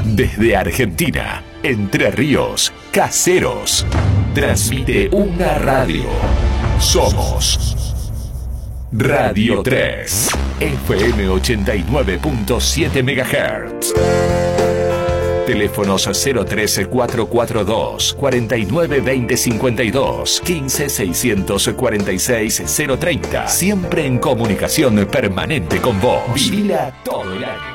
Desde Argentina, Entre Ríos, Caseros, transmite una radio. Somos Radio 3, FM 89.7 MHz. Teléfonos 013 442 49 20 52 15 646 030. Siempre en comunicación permanente con vos. Vivila todo el año.